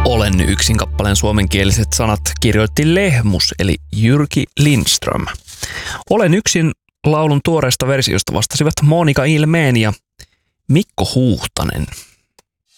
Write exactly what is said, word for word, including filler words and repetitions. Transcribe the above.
Olen yksin kappaleen suomenkieliset sanat kirjoitti Lehmus eli Jyrki Lindström. Olen yksin laulun tuoreesta versiosta vastasivat Monika Ilmeen ja Mikko Huuhtanen.